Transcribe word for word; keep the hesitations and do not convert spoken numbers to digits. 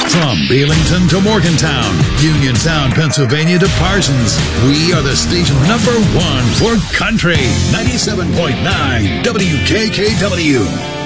From Belington to Morgantown, Uniontown, Pennsylvania to Parsons, we are the station number one for country. ninety-seven point nine W K K W.